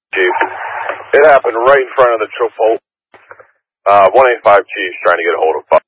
Chief. It happened right in front of the Chipotle. 185 Chief's trying to get a hold of